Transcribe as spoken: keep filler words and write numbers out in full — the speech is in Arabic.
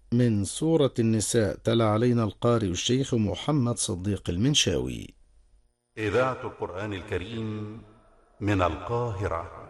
من سورة النساء تلا علينا القارئ الشيخ محمد صديق المنشاوي. إذاعة القرآن الكريم من القاهرة.